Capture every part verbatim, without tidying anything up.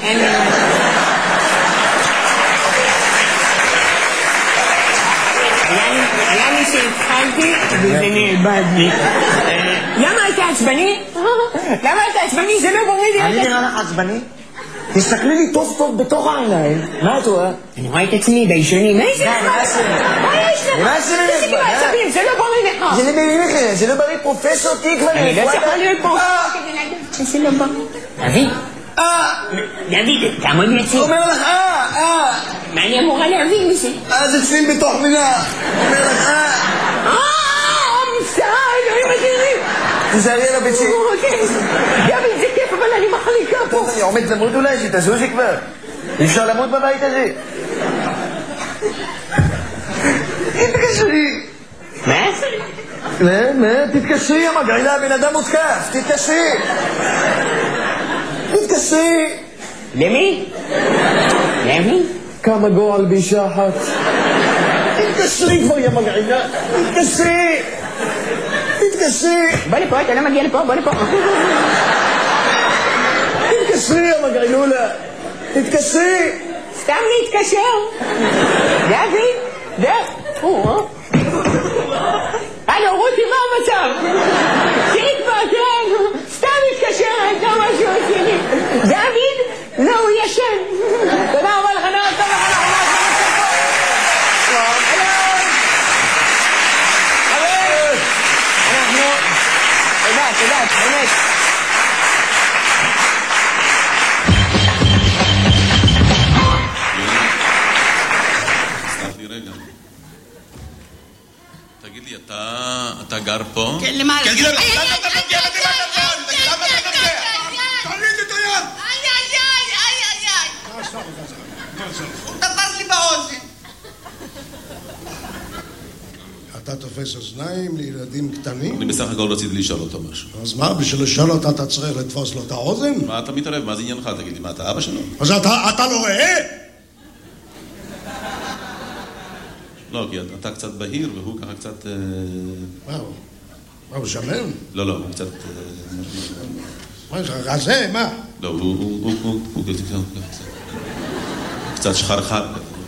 אין לי מה. היה לי שהתחלתי וזה נאבד לי. למה אתה עצבני? למה אתה עצבני? זה לא בריא לי. אני נראה לך עצבני? תסתכלי לי טוב טוב בתוך העיניים. מה את רואה? אני רואה את עצמי בישונים. מה יש לך? מה יש לך? מה יש לך? מה יש לך? תשיגי בעצבים, זה לא בריא לך. זה לא בריא לך, זה לא בריא פרופסור תקווה. אני לא צריכה להיות פה. זה לא בריא. אבי. אה! דוד, תעמוד לצים. אומר לך אה! אה! מה אני אמורה להבין מזה? אה, זה צים בתוך מילה. אומר לך אה! אה! מבצעה, אלוהים אדירים. תזהרי על הביצים. דוד, זה כיף, אבל אני מחליקה פה. טוב, אני עומד למות אולי, שתזוזי כבר. אי אפשר למות בבית הזה. תתקשרי. מה? מה? מה? תתקשרי, המגעילה, הבן אדם מותקף. תתקשרי. תתקשרי. למי? למי? כמה גועל באישה אחת. תתקשרי כבר, יא מגעילה. תתקשרי. תתקשרי. בוא לפה, אתה לא מגיע לפה, בוא לפה. תתקשרי, יא מגעילולה. תתקשרי. סתם להתקשר. דוד, דוד. הלו, רותי, מה המצב? תקווה, כן. סתם מתקשרת, לא משהו עשיני. דוד, לא, הוא ישן. תודה רבה לך, נראה טוב לך. אנחנו... תודה, תודה, באמת. סלח לי רגע. תגיד לי, אתה גר פה? כן, למעלה. כן, תגיד לי, למה אתה נוגע בזה בטלפון? למה אתה נוגע? תוריד את היד! איי, איי, איי, איי, איי. מה עשה לך זה? מה עשה לך? הוא תפס לי באוזן. אתה תופס אוזניים לילדים קטנים? אני בסך הכל רציתי לשאול אותו משהו. אז מה, בשביל לשאול אותה אתה צריך לתפוס לו את האוזן? מה אתה מתערב? מה זה עניינך? תגיד לי, מה אתה אבא שלו? אז אתה, אתה לא רואה? לא, כי אתה קצת בהיר והוא ככה קצת... מה הוא? מה הוא שמן? לא, לא, הוא קצת... מה יש לך, רזה? מה? לא, הוא קצת שחרחר.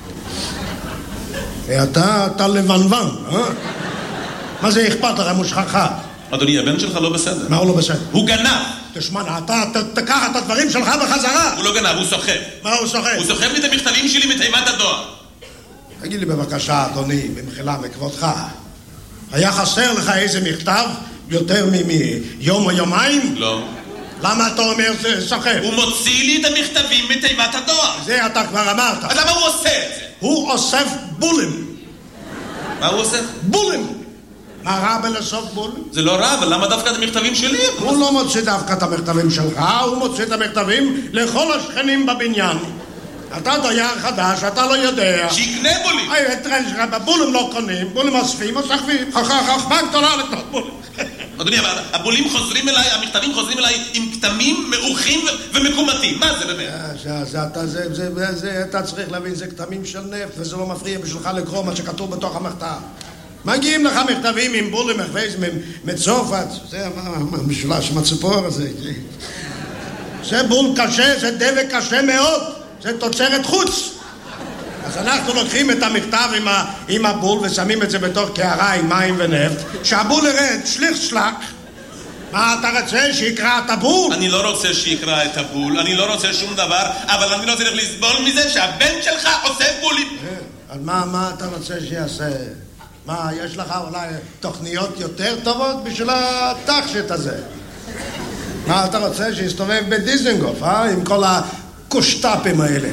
אתה, אתה לבנוון, אה? מה זה אכפת לך אם הוא שחרחר? אדוני, הבן שלך לא בסדר. מה הוא לא בסדר? הוא גנב! תשמע, אתה תקח את הדברים שלך בחזרה. הוא לא גנב, הוא סוחב. מה הוא סוחב? הוא סוחב לי את המכתבים שלי מתיבת הדואר. תגיד לי בבקשה, אדוני, במחילה מכבודך, היה חסר לך איזה מכתב יותר מיום או יומיים? לא. למה אתה אומר זה סוחב? הוא מוציא לי את המכתבים מתיבת הדואר. זה אתה כבר אמרת. אז למה הוא עושה את זה? הוא אוסף בולים. מה הוא עושה? בולים. מה רע בלאסוף בולים? זה לא רע, אבל למה דווקא את המכתבים שלי? הוא לא מוציא דווקא את המכתבים שלך, הוא מוציא את המכתבים לכל השכנים בבניין. אתה דייר חדש, אתה לא יודע. שיקנה בולים. בולים לא קונים, בולים אוספים, אוספים. חכמה גדולה לקנות בולים. אדוני, אבל הבולים חוזרים אליי, המכתבים חוזרים אליי עם כתמים מעוכים ומקומטים. מה זה באמת? אתה צריך להבין, זה כתמים של נפט, וזה לא מפריע בשבילך לקרוא מה שכתוב בתוך המכתב. מגיעים לך מכתבים עם בולים מצרפת, זה המשולש עם הציפור הזה. זה בול קשה, זה דבק קשה מאוד, זה תוצרת חוץ. אז אנחנו לוקחים את המכתב עם, ה, עם הבול ושמים את זה בתוך קערה עם מים ונפט, שהבול ירד שליך שלק. מה אתה רוצה, שיקרא את הבול? אני לא רוצה שיקרא את הבול, אני לא רוצה שום דבר, אבל אני לא צריך לסבול מזה שהבן שלך עושה בולים. אז מה, מה אתה רוצה שיעשה? מה, יש לך אולי תוכניות יותר טובות בשביל התחשת הזה? מה אתה רוצה, שיסתובב בדיזנגוף, אה? עם כל הקושטאפים האלה.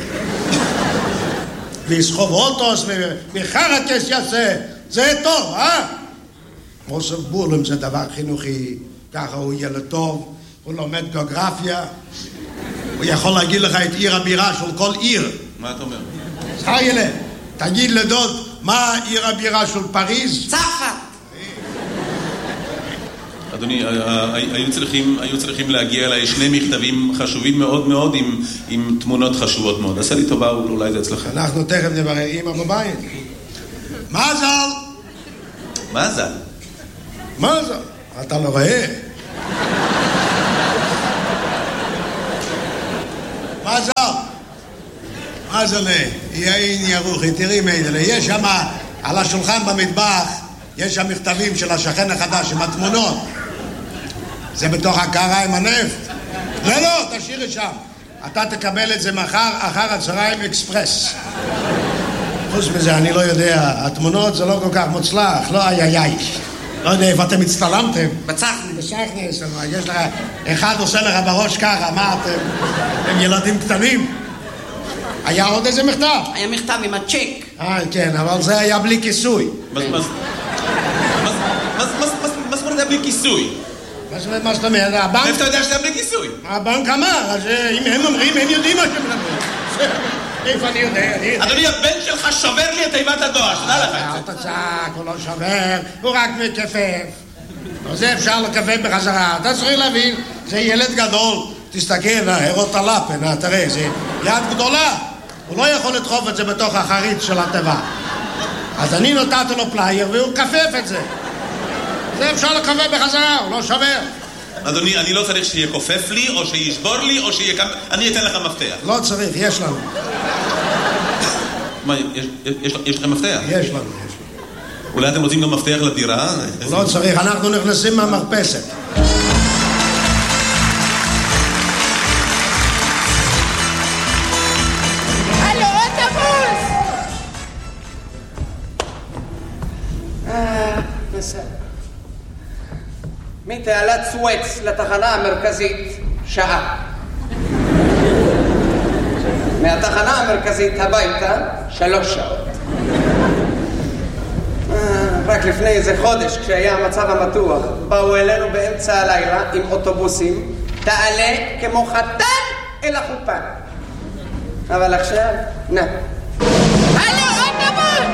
ויסחוב אוטוס וחרקס יעשה, זה טוב, אה? אוסף בולים זה דבר חינוכי, ככה הוא ילד טוב, הוא לומד גיאוגרפיה, הוא יכול להגיד לך את עיר הבירה של כל עיר. מה אתה אומר? זכר ילד, תגיד לדוד, מה עיר הבירה של פריז? צרפת. אדוני, היו צריכים, היו צריכים להגיע אליי שני מכתבים חשובים מאוד מאוד עם, עם תמונות חשובות מאוד. עשה לי טובה, אולי זה אצלך. אנחנו תכף נברר אמא בבית. מזל! מזל? מזל! אתה לא רואה? מה זה? מה זה? יין ירוחי, תראי מיידלה, יש שם על השולחן במטבח, יש שם מכתבים של השכן החדש עם התמונות. זה בתוך הקערה עם הנפט? לא, לא, תשאיר את שם. אתה תקבל את זה מחר, אחר הצהריים אקספרס. חוץ מזה, אני לא יודע, התמונות זה לא כל כך מוצלח, לא איי איי איי. לא יודע איפה אתם הצטלמתם. בצחני. בצחני יש לנו, יש לך, אחד עושה לך בראש ככה, מה אתם, הם ילדים קטנים? היה עוד איזה מכתב? היה מכתב עם הצ'ק. אה, כן, אבל זה היה בלי כיסוי. מה זאת אומרת היה בלי כיסוי? מה זאת אומרת? הבנק... איפה אתה יודע שזה היה בלי כיסוי? הבנק אמר, אז אם הם אומרים, הם יודעים מה שהם אומרים. איפה אני יודע? אדוני, הבן שלך שובר לי את תיבת הדואר, שתדע לך את זה. אל תצעק, הוא לא שובר, הוא רק מכפף. זה אפשר לכפף בחזרה. אתה צריך להבין, זה ילד גדול. תסתכל, הרות הלפן, תראה, זה יד גדולה. הוא לא יכול לדחוף את זה בתוך החריץ של הטבע. אז אני נתתי לו פלייר והוא כפף את זה. זה אפשר לכפף בחזרה, הוא לא שובר. אדוני, אני לא צריך שיהיה כופף לי, או שישבור לי, או שיהיה כמה... אני אתן לך מפתח. לא צריך, יש לנו. מה, יש לכם מפתח? יש לנו, יש לנו. אולי אתם רוצים גם מפתח לדירה? לא צריך, אנחנו נכנסים מהמרפסת. הלו, אוטובוס! אה, בסדר. מתעלת סואץ לתחנה המרכזית, שעה. מהתחנה המרכזית הביתה, שלוש שעות. רק לפני איזה חודש, כשהיה המצב המתוח, באו אלינו באמצע הלילה עם אוטובוסים, תעלה כמו חתן אל החופה. אבל עכשיו, נה. הלו, אוטובוס!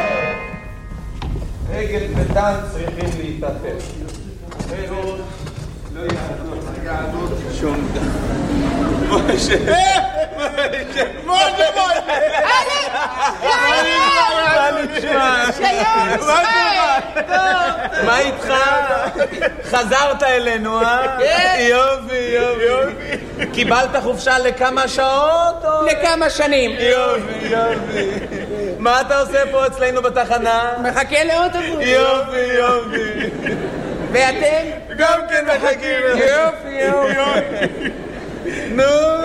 רגל וטן צריכים להתאפס. לא יעדות שום דבר. משה! משה! משה! מה נשמע? שלום, מה איתך? חזרת אלינו, אה? כן. יופי, יופי. קיבלת חופשה לכמה שעות? לכמה שנים. יופי, יופי. מה אתה עושה פה אצלנו בתחנה? מחכה לאוטובוס. יופי, יופי. ואתם? גם כן מחכים. יופי, יופי. נו.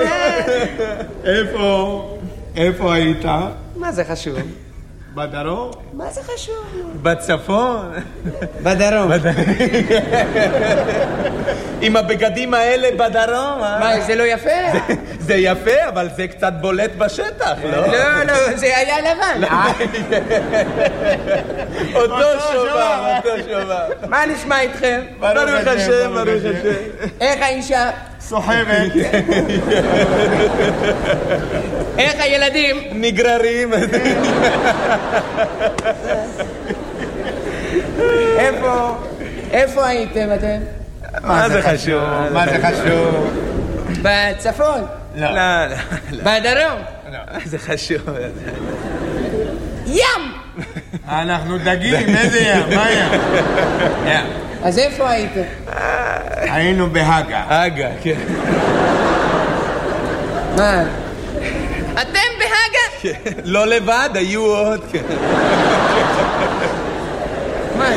איפה? איפה היית? מה זה חשוב? בדרום? מה זה חשוב? בצפון? בדרום. עם הבגדים האלה בדרום, אה? מה, זה לא יפה? זה יפה, אבל זה קצת בולט בשטח, לא? לא, לא, זה היה לבן. אותו שובב, אותו שובב. מה נשמע איתכם? ברוך השם, ברוך השם. איך האישה? סוחבת. איך הילדים? נגררים. איפה? איפה הייתם אתם? מה זה חשוב? מה זה חשוב? בצפון? לא, לא. בדרום? זה חשוב. ים! אנחנו דגים, איזה ים? מה ים? ים. אז איפה הייתם? היינו בהגה. אגה, כן. מה? אתם בהגה? לא לבד, היו עוד, כן. מה?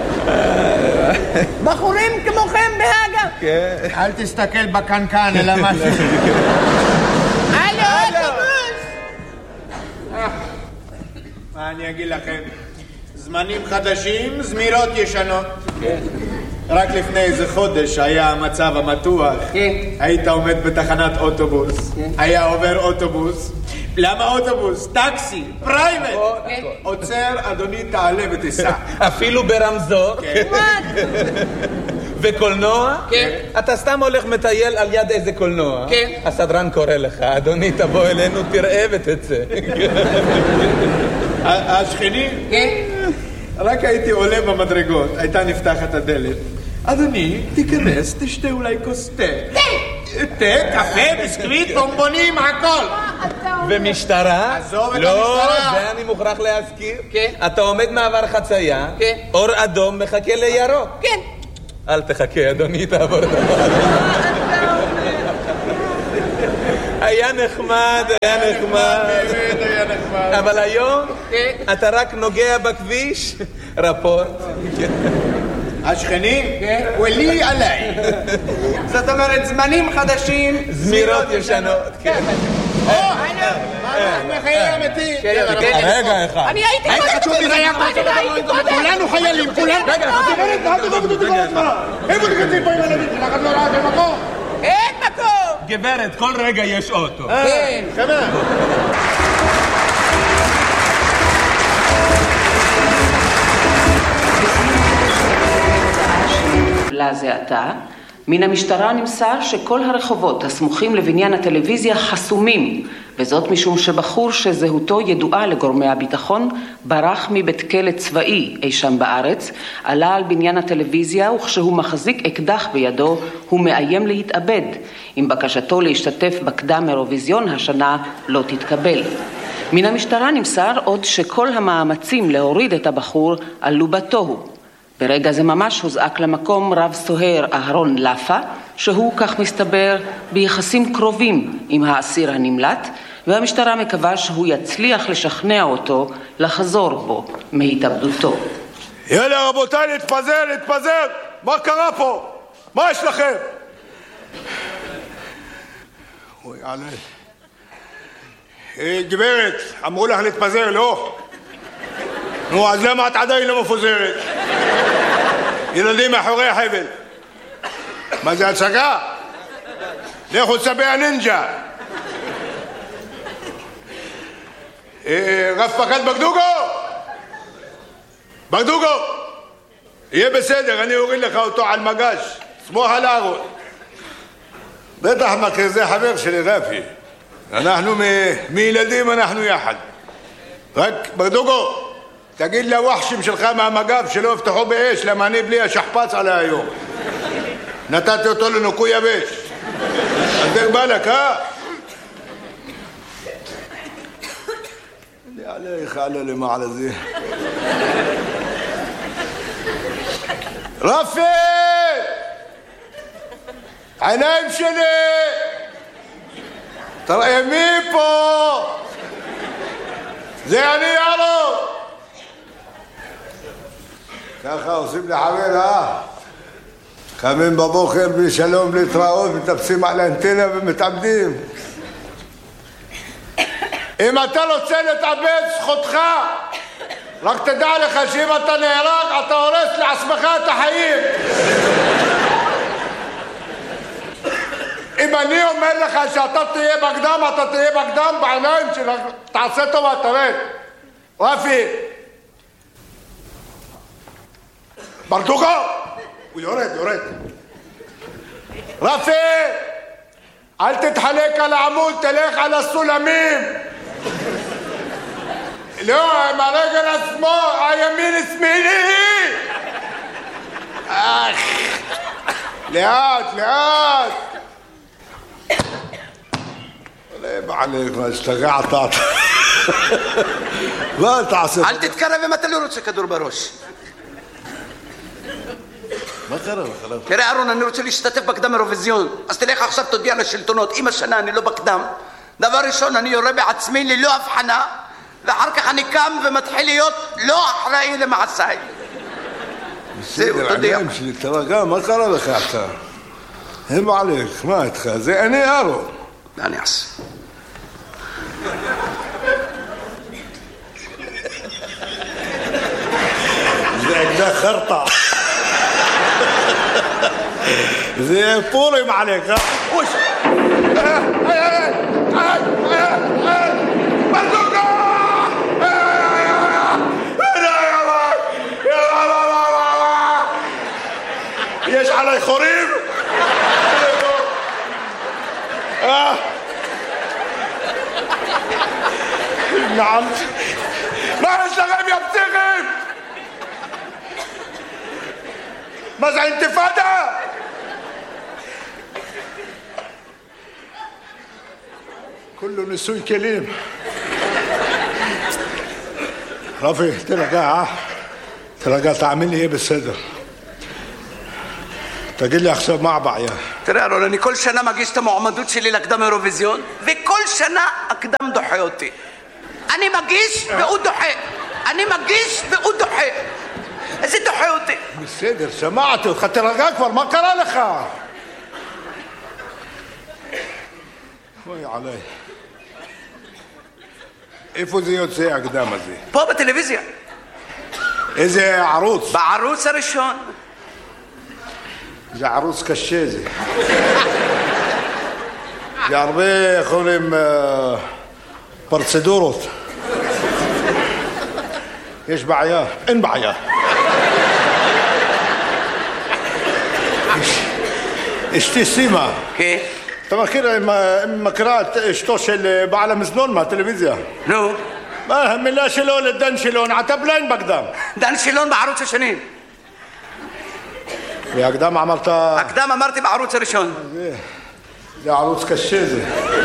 בחורים כמוכם בהגה? כן. אל תסתכל בקנקן, אלא משהו. הלו, אוטובוס! מה אני אגיד לכם? זמנים חדשים, זמירות ישנות. רק לפני איזה חודש היה המצב המתוח. כן. היית עומד בתחנת אוטובוס. היה עובר אוטובוס. למה אוטובוס? טקסי, פרייבט. עוצר, אדוני, תעלה ותיסע. אפילו ברמזור. וקולנוע? כן. אתה סתם הולך מטייל על יד איזה קולנוע? כן. הסדרן קורא לך, אדוני, תבוא אלינו, תראה ותצא. השכנים? כן. רק הייתי עולה במדרגות, הייתה נפתחת הדלת. אדוני, תיכנס, תשתה אולי כוס תה. תה! תה, קפה, ביסקוויט, בומבונים, הכל. ומשטרה? עזוב את לא, המשטרה. זה אני מוכרח להזכיר. כן. אתה עומד מעבר חצייה, כן. אור אדום מחכה לירוק. כן. אל תחכה, אדוני, תעבור דבר. היה נחמד, היה נחמד. באמת היה נחמד. אבל היום אתה רק נוגע בכביש, רפורט. השכנים? ולי עליי. זאת אומרת, זמנים חדשים, זמירות ישנות. כן. מחיי אמיתי. רגע אחד. אני הייתי חשוב לי זה היה כולנו חיילים, כולנו. רגע, איפה תקצים פה עם הילדים שלך? את לא ראה במקום? אין מקום! גברת, כל רגע יש אוטו. כן. שמה? זה עתה, מן המשטרה נמסר שכל הרחובות הסמוכים לבניין הטלוויזיה חסומים, וזאת משום שבחור שזהותו ידועה לגורמי הביטחון ברח מבית כלא צבאי אי שם בארץ, עלה על בניין הטלוויזיה וכשהוא מחזיק אקדח בידו הוא מאיים להתאבד, אם בקשתו להשתתף בקדם אירוויזיון השנה לא תתקבל. מן המשטרה נמסר עוד שכל המאמצים להוריד את הבחור עלו בתוהו. ברגע זה ממש הוזעק למקום רב סוהר אהרון לפה, שהוא כך מסתבר ביחסים קרובים עם האסיר הנמלט, והמשטרה מקווה שהוא יצליח לשכנע אותו לחזור בו מהתאבדותו. יאללה רבותיי, להתפזר, להתפזר! מה קרה פה? מה יש לכם? אוי עלי. אה, גברת, אמרו לך להתפזר, לא? נו, אז למה את עדיין לא מפוזרת? ילדים מאחורי החבל. מה זה הצגה? לכו צבי הנינג'ה. אה, רב פקד בגדוגו? בגדוגו! יהיה בסדר, אני אוריד לך אותו על מגש. סמוך על הארון. בטח מכיר, זה חבר שלי רפי. אנחנו מ- מילדים, אנחנו יחד. רק בגדוגו, תגיד לווחשים שלך מהמגב שלא יפתחו באש, למה אני בלי השכפץ עלי היום. נתתי אותו לנוקוי יבש. אז דרך בלק, אה? אני עליך עלה למעלה זה. רפי! עיניים שלי! תראה מי פה! זה אני יאללה! ככה עושים לחבר, אה? קמים בבוקר בלי שלום, בלי תראות, מטפסים על האנטנה ומתאבדים. אם אתה רוצה להתאבד, זכותך. רק תדע לך שאם אתה נהרג, אתה הורס לעצמך את החיים. אם אני אומר לך שאתה תהיה בקדם, אתה תהיה בקדם בעיניים שלך. תעשה טובה, תרד. רפי. ברדוגו! הוא יורד, יורד. רפי! אל תתחלק על העמוד, תלך על הסולמים. לא, עם הרגל השמאל, הימין שמילי. אך, לאט, לאט. עליהם עליך, מה השתגעת. מה תעשה? אל תתקרב אם אתה לא רוצה כדור בראש. מה קרה? תראה אהרון, אני רוצה להשתתף בקדם אירוויזיון, אז תלך עכשיו תודיע לשלטונות, אם השנה אני לא בקדם, דבר ראשון אני יורה בעצמי ללא הבחנה, ואחר כך אני קם ומתחיל להיות לא אחראי למעשיי. זהו, תודיע. שלי, תרגע, מה קרה לך אתה? הם עליך, מה איתך? זה אני אהרון. מה אני אעשה? זה אקדח חרטה. זה פורים עליך. אוש! ברדוגו! יש עלי חורים? נעם. מה יש לכם יא פסיכים? מה זה אינתיפאדה? كله نسوي كلام. رفي ترجع ترجع تعمل لي ايه بالصدر؟ תגיד לי עכשיו מה הבעיה? תראה אהרון, אני כל שנה מגיש את המועמדות שלי לקדם אירוויזיון, וכל שנה הקדם דוחה אותי. אני מגיש והוא דוחה. אני מגיש והוא דוחה. איזה דוחה אותי? בסדר, שמעתי אותך, תרגע כבר, מה קרה לך? אוי עליי. איפה זה יוצא הקדם הזה? פה בטלוויזיה. איזה ערוץ? בערוץ הראשון. זה ערוץ קשה זה. זה הרבה, איך אומרים, פרצדורות. יש בעיה? אין בעיה. אשתי סימה. כן. אתה מכיר, מכירה את אשתו של בעל המזנון מהטלוויזיה? נו. מה המילה שלו לדן שילון? עתה בליין בקדם. דן שילון בערוץ השני. והקדם אמרת... הקדם אמרתי בערוץ הראשון. זה, זה ערוץ קשה זה.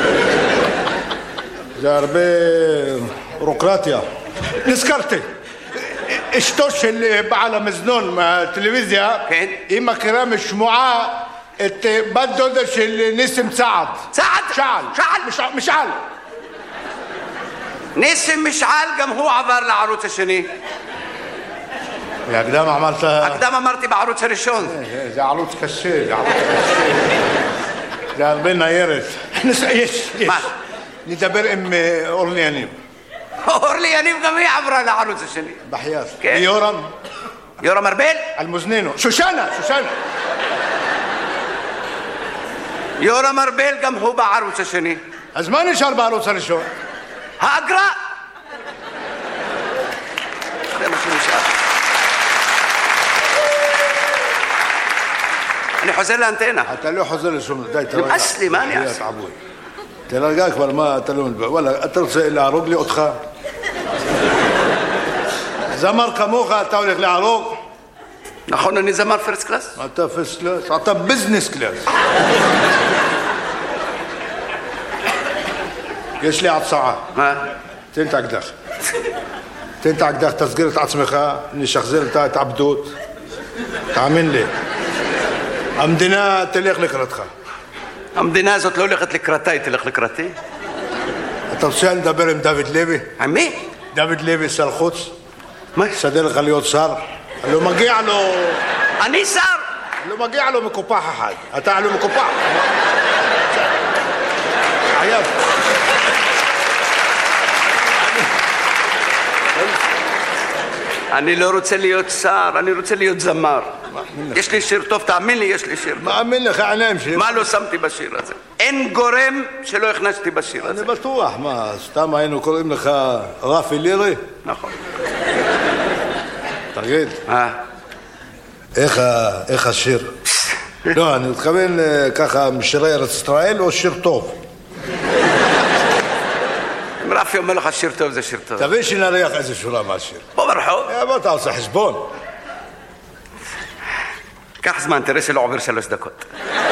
זה הרבה בירוקרטיה. נזכרתי. אשתו של בעל המזנון מהטלוויזיה, כן. היא מכירה משמועה את בת דודה של ניסים צעד. צעד? משעל. משעל? משעל. משעל. ניסים משעל גם הוא עבר לערוץ השני. והקדם אמרת... הקדם אמרתי בערוץ הראשון. זה, זה ערוץ קשה, זה ערוץ קשה. זה הרבה ניירת. יש, יש. מה? נדבר עם אורלי יניב. אורלי יניב גם היא עברה לערוץ השני. בחייאת. כן. ויורם? יורם ארבל? אלמוזנינו. שושנה, שושנה. יורם ארבל גם הוא בערוץ השני. אז מה נשאר בערוץ הראשון? האגרה. זה מה שנשאר. אני חוזר לאנטנה. אתה לא חוזר לשום... די, תרגע. נמאס לי, מה אני אעשה? תרגע כבר, מה, אתה לא מדבר. וואלה, אתה רוצה להרוג לי אותך? זמר כמוך, אתה הולך להרוג? נכון, אני זמר פרסט קלאס? אתה פרסט קלאס? אתה ביזנס קלאס. יש לי הצעה. מה? תן את האקדח. תן את האקדח, תסגיר את עצמך, נשחזר את ההתאבדות. תאמין לי. המדינה תלך לקראתך. המדינה הזאת לא הולכת לקראתה, היא תלך לקראתי. אתה רוצה לדבר עם דוד לוי? עם מי? דוד לוי, שר חוץ. מה? סדר לך להיות שר. לא מגיע לו... אני שר? לא מגיע לו מקופח אחד. אתה לא מקופח. עייב. אני לא רוצה להיות שר, אני רוצה להיות זמר. יש לי שיר טוב, תאמין לי, יש לי שיר טוב. מאמין לך, עיניים שיר. מה לא שמתי בשיר הזה? אין גורם שלא הכנסתי בשיר הזה. אני בטוח, מה, סתם היינו קוראים לך רפי לירי? נכון. תגיד. מה? איך השיר? לא, אני מתכוון ככה משירי ארץ ישראל או שיר טוב? אם רפי אומר לך שיר טוב, זה שיר טוב. תבין שנריח איזה שורה מהשיר. בוא ברחוב. בוא אתה עושה חשבון. קח זמן, תראה שלא עובר שלוש דקות.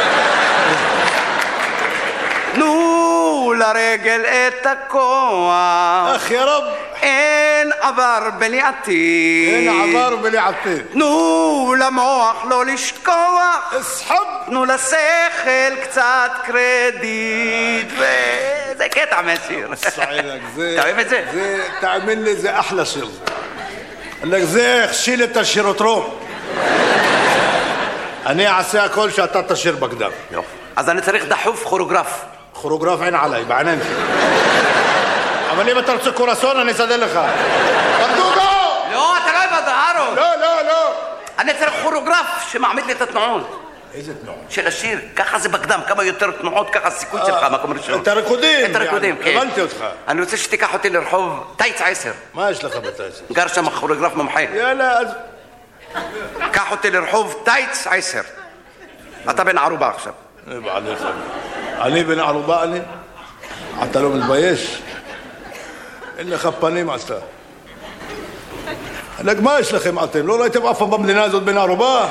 תנו לרגל את הכוח. אך יא רב. אין עבר בלי עתיד. אין עבר בלי עתיד. תנו למוח לא לשכוח. אסחב. תנו לשכל קצת קרדיט. וזה קטע מהשיר. אתה אוהב את זה? זה, תאמין לי, זה אחלה שיר. זה הכשיל את השירוטרום. אני אעשה הכל שאתה תשיר בקדם. יופי. אז אני צריך דחוף כוריאוגרף. כוריאוגרף אין עליי, בעיניים שלי. אבל אם אתה רוצה קורסון, אני אסדר לך. ברדוגו! לא, אתה לא הבנת, אהרון. לא, לא, לא. אני צריך כוריאוגרף שמעמיד לי את התנועות. איזה תנועות? של השיר. ככה זה בקדם, כמה יותר תנועות, ככה הסיכוי שלך, מקום ראשון. את הריקודים. את הריקודים, כן. הבנתי אותך. אני רוצה שתיקח אותי לרחוב טייץ עשר. מה יש לך בטייץ? גר שם כוריאוגרף מומחה. יאללה, אז... קח אותי לרחוב טייץ עשר. אתה בן ערובה עכשיו. אני בן ערובה, אני? אתה לא מתבייש? אין לך פנים אתה. מה יש לכם אתם? לא ראיתם אף פעם במדינה הזאת בן ערובה?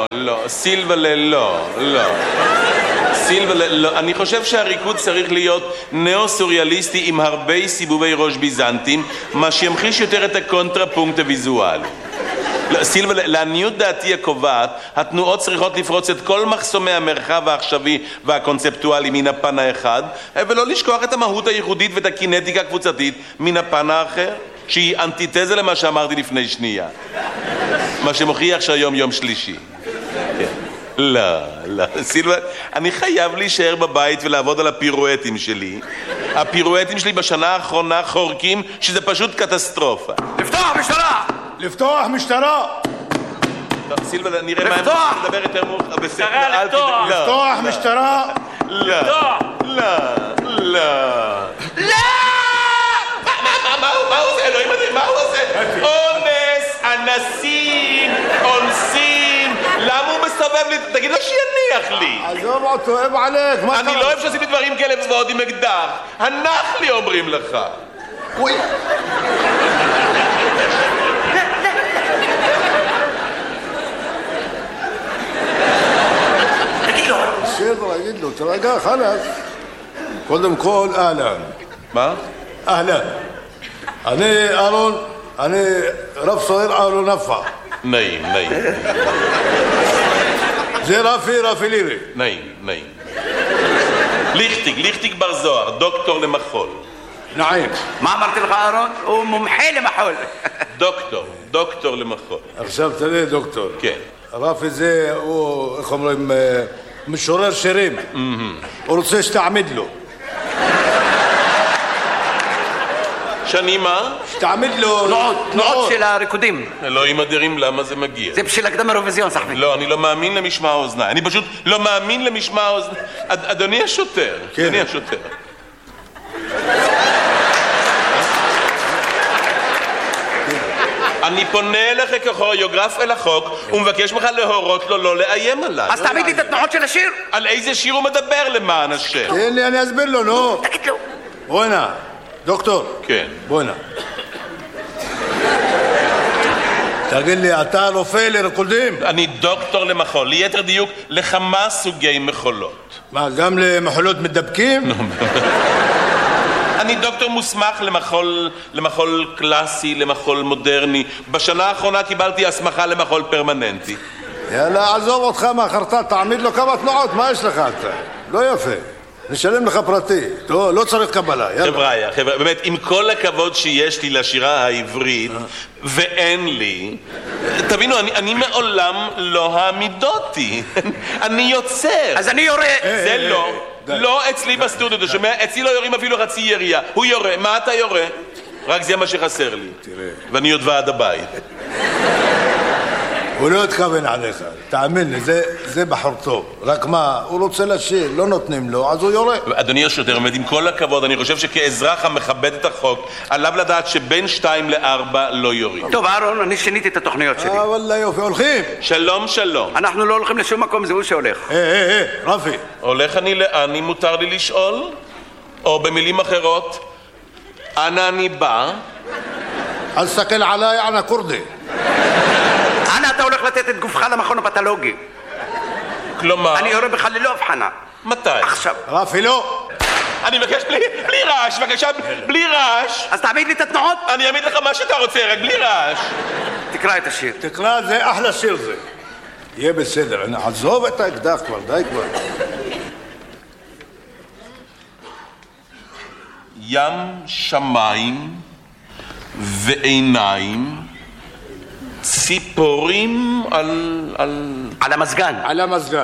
לא, סילבלה לא, לא. סילבלה לא. אני חושב שהריקוד צריך להיות נאו-סוריאליסטי עם הרבה סיבובי ראש ביזנטים, מה שימחיש יותר את הקונטרפונקט הוויזואלי. סילבלה, לעניות דעתי הקובעת, התנועות צריכות לפרוץ את כל מחסומי המרחב העכשווי והקונספטואלי מן הפן האחד, ולא לשכוח את המהות הייחודית ואת הקינטיקה הקבוצתית מן הפן האחר, שהיא אנטיתזה למה שאמרתי לפני שנייה. מה שמוכיח שהיום יום שלישי. לא, לא, סילבלה, אני חייב להישאר בבית ולעבוד על הפירואטים שלי. הפירואטים שלי בשנה האחרונה חורקים שזה פשוט קטסטרופה. לפתוח משטרה! לפתוח משטרה! סילבלה, נראה מה הם לדבר יותר מאוחר. משטרה, לפתוח! לפתוח משטרה! לא, לא, לא. לא! מה הוא עושה? אלוהים אדירים, מה הוא עושה? אונס, אנסים, אונסים. למה הוא מסתובב לי? תגיד לו שיניח לי. עזוב אותו, אב עליך, מה אני לא אוהב שעשיתי דברים כאלה ועוד עם אקדח. הנח לי אומרים לך. אוי. בסדר, אגיד לו, תרגע, חלאס. קודם כל, אהלן. מה? אהלן. אני אהרון, אני רב סוהר אהרון נפח. נעים, נעים. זה רפי, רפי לירי. נעים, נעים. ליכטיג, ליכטיג בר זוהר, דוקטור למחול. נעים. מה אמרתי לך, אהרון? הוא מומחה למחול. דוקטור, דוקטור למחול. עכשיו תראה, דוקטור. כן. רפי זה, הוא, איך אומרים, משורר שירים. הוא רוצה שתעמיד לו. שאני מה? שתעמיד לו... תנועות, תנועות של הריקודים. אלוהים אדירים, למה זה מגיע? זה בשביל הקדם אירוויזיון, סחבי. לא, אני לא מאמין למשמע האוזניים. אני פשוט לא מאמין למשמע האוזניים. אדוני השוטר, אדוני השוטר. אני פונה אליך ככוריאוגרף אל החוק ומבקש ממך להורות לו לא לאיים עליי. אז תעמיד לי את התנועות של השיר. על איזה שיר הוא מדבר למען השם? תן לי, אני אסביר לו, נו. תגיד לו. בוא הנה, דוקטור. כן. בוא הנה. תגיד לי, אתה רופא לריקודים? אני דוקטור למחול, ליתר דיוק לכמה סוגי מחולות. מה, גם למחולות מדבקים? אני דוקטור מוסמך למחול, למחול קלאסי, למחול מודרני. בשנה האחרונה קיבלתי הסמכה למחול פרמננטי. יאללה, עזוב אותך מהחרטה, תעמיד לו כמה תנועות, מה יש לך אתה? לא יפה. נשלם לך פרטי. לא, לא צריך קבלה, יאללה. חבר'ה, חבר'ה, באמת, עם כל הכבוד שיש לי לשירה העברית, ואין לי, תבינו, אני, אני מעולם לא העמידותי. אני יוצר. אז אני יורה. זה לא. לא אצלי בסטודיו, אתה שומע? אצלי לא יורים אפילו חצי ירייה. הוא יורה. מה אתה יורה? רק זה מה שחסר לי. תראה. ואני עוד ועד הבית. הוא לא התכוון עליך, תאמין לי, זה, זה בחור טוב. רק מה, הוא רוצה לשיר, לא נותנים לו, אז הוא יורה. אדוני השוטר, באמת, עם כל הכבוד, אני חושב שכאזרח המכבד את החוק, עליו לדעת שבין שתיים לארבע לא יורים. טוב, אהרון, אני שיניתי את התוכניות שלי. אה, וואלה יופי, הולכים. שלום, שלום. אנחנו לא הולכים לשום מקום, זה הוא שהולך. אה, אה, אה, רפי. הולך אני לאן, אם מותר לי לשאול? או במילים אחרות, אנה אני בא? אל תסתכל עליי, אנא כורדי. אנה אתה הולך לתת את גופך למכון הפתולוגי? כלומר? אני יורה בך ללא הבחנה. מתי? עכשיו. רפי, לא. אני מבקש בלי, בלי רעש, בבקשה, בלי רעש. אז תעמיד לי את התנועות. אני אעמיד לך מה שאתה רוצה, רק בלי רעש. תקרא את השיר. תקרא, זה אחלה שיר זה. יהיה בסדר, עזוב את האקדח כבר, די כבר. ים שמיים ועיניים, ציפורים על... על... על המזגן. על המזגן.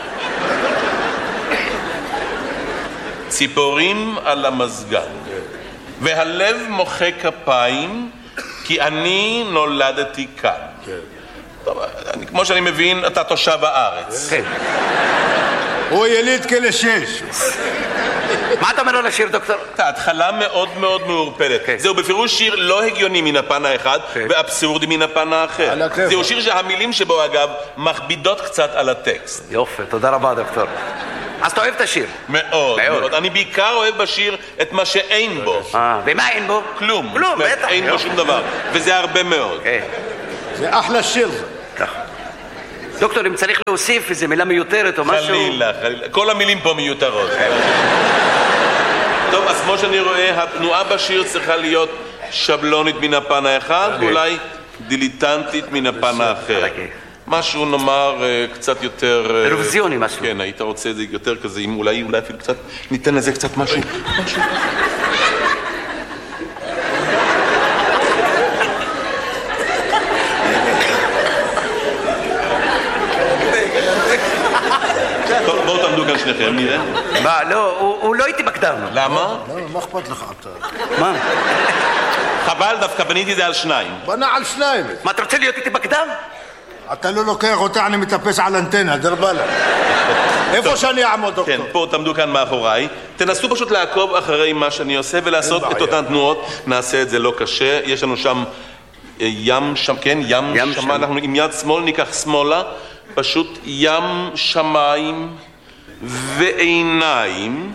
ציפורים על המזגן. והלב מוחא כפיים, כי אני נולדתי כאן. טוב, אני, כמו שאני מבין, אתה תושב הארץ. כן. הוא יליד כלא שש. מה אתה אומר על השיר, דוקטור? ההתחלה מאוד מאוד מעורפלת. זהו בפירוש שיר לא הגיוני מן הפן האחד ואבסורדי מן הפן האחר. זהו שיר שהמילים שבו, אגב, מכבידות קצת על הטקסט. יופי, תודה רבה, דוקטור. אז אתה אוהב את השיר? מאוד, מאוד. אני בעיקר אוהב בשיר את מה שאין בו. אה, ומה אין בו? כלום. כלום, בטח. אין בו שום דבר. וזה הרבה מאוד. זה אחלה שיר זה. ככה. דוקטור, אם צריך להוסיף איזו מילה מיותרת או משהו... חלילה, חלילה. כל המילים פה מיותרות. טוב, אז כמו שאני רואה, התנועה בשיר צריכה להיות שבלונית מן הפן האחד, ואולי דיליטנטית מן הפן האחר. משהו נאמר קצת יותר... אירוויזיוני משהו. כן, היית רוצה את זה יותר כזה, אם אולי, אולי אפילו קצת, ניתן לזה קצת משהו. משהו. טוב, בואו תעמדו כאן שניכם, נראה. מה, לא, הוא לא איתי בקדם. למה? מה אכפת לך אתה? מה? חבל, דווקא בניתי את זה על שניים. בנה על שניים. מה, אתה רוצה להיות איתי בקדם? אתה לא לוקח אותה, אני מטפס על אנטנה, דרבלה. איפה שאני אעמוד, דוקטור? כן, פה תעמדו כאן מאחוריי. תנסו פשוט לעקוב אחרי מה שאני עושה ולעשות את אותן תנועות. נעשה את זה לא קשה. יש לנו שם ים שם, כן, ים שם. אנחנו עם יד שמאל ניקח שמאלה. פשוט ים שמיים ועיניים.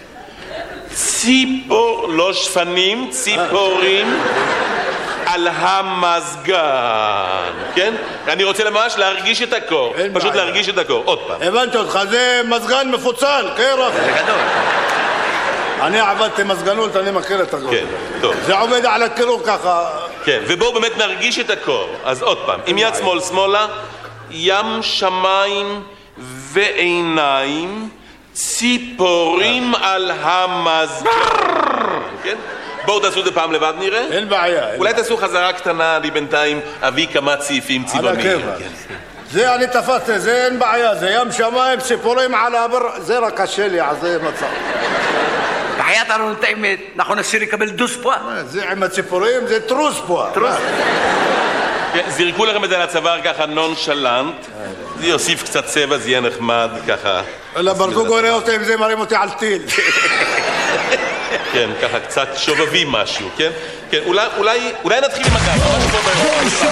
ציפור, לא שפנים, ציפורים. על המזגן, כן? אני רוצה ממש להרגיש את הקור, פשוט להרגיש את הקור, עוד פעם. הבנתי אותך, זה מזגן מפוצל, קרח. זה גדול. אני עבדתי מזגנות, אני מכיר את הגול. כן, טוב. זה עובד על הקירור ככה. כן, ובואו באמת נרגיש את הקור. אז עוד פעם, עם יד שמאל שמאלה, ים שמיים ועיניים, ציפורים על המזגן, כן? בואו תעשו את זה פעם לבד נראה. אין בעיה. אולי תעשו חזרה קטנה, אני בינתיים אביא כמה צעיפים צבעוניים. זה אני תפסתי, זה אין בעיה, זה ים שמיים, ציפורים על הבר, זה רק קשה לי, אז זה מצב. בחיית אנו את האמת, נכון השיר יקבל דוס פה? זה עם הציפורים, זה טרוס פה. טרוס. זרקו לכם את זה על הצוואר ככה נונשלנט, זה יוסיף קצת צבע, זה יהיה נחמד ככה. אלא ברדוגו רואה אותי עם זה מרים אותי על טיל. כן, ככה קצת שובבים משהו, כן? כן, אולי, אולי, אולי נתחיל עם הגב.